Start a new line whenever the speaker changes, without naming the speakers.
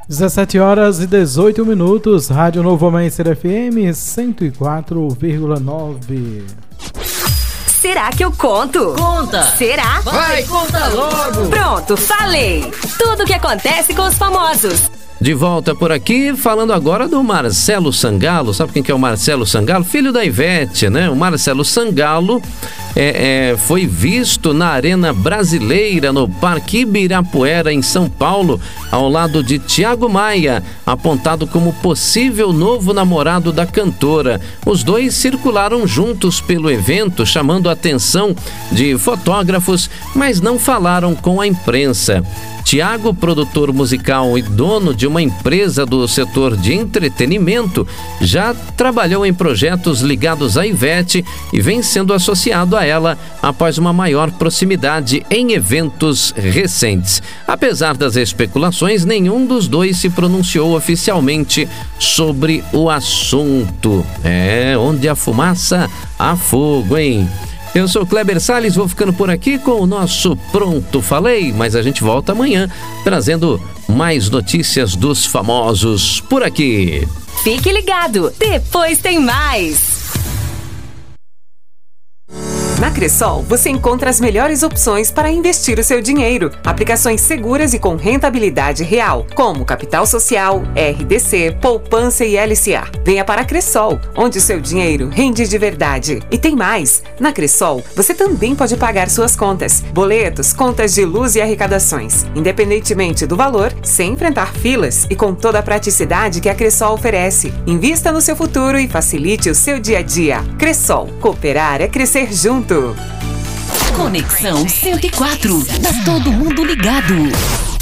17 horas e 18 minutos, Rádio Novo Amanhecer FM 104,9.
Será que eu conto?
Conta!
Será?
Vai, conta logo!
Pronto, falei! Tudo o que acontece com os famosos.
De volta por aqui, falando agora do Marcelo Sangalo. Sabe quem que é o Marcelo Sangalo? Filho da Ivete, né? O Marcelo Sangalo foi visto na Arena Brasileira, no Parque Ibirapuera, em São Paulo, ao lado de Thiago Maia, apontado como possível novo namorado da cantora. Os dois circularam juntos pelo evento, chamando a atenção de fotógrafos, mas não falaram com a imprensa. Thiago, produtor musical e dono de uma empresa do setor de entretenimento, já trabalhou em projetos ligados à Ivete e vem sendo associado a ela após uma maior proximidade em eventos recentes. Apesar das especulações, nenhum dos dois se pronunciou oficialmente sobre o assunto. Onde há fumaça, há fogo, hein? Eu sou Kleber Salles, vou ficando por aqui com o nosso Pronto Falei, mas a gente volta amanhã trazendo mais notícias dos famosos por aqui.
Fique ligado, depois tem mais! Na Cressol, você encontra as melhores opções para investir o seu dinheiro. Aplicações seguras e com rentabilidade real, como Capital Social, RDC, Poupança e LCA. Venha para a Cressol, onde o seu dinheiro rende de verdade. E tem mais! Na Cressol, você também pode pagar suas contas, boletos, contas de luz e arrecadações, independentemente do valor, sem enfrentar filas e com toda a praticidade que a Cressol oferece. Invista no seu futuro e facilite o seu dia a dia. Cressol, cooperar é crescer junto.
Conexão 104. Tá todo mundo ligado.